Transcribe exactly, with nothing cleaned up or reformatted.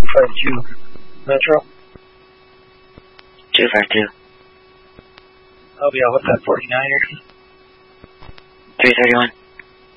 five two Metro. two five two. I'll be out with that forty-niner. three thirty-one.